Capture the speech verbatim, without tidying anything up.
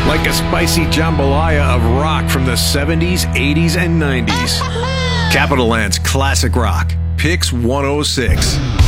Like a spicy jambalaya of rock from the seventies, eighties, and nineties. Capital Land's classic rock. Pix one oh six.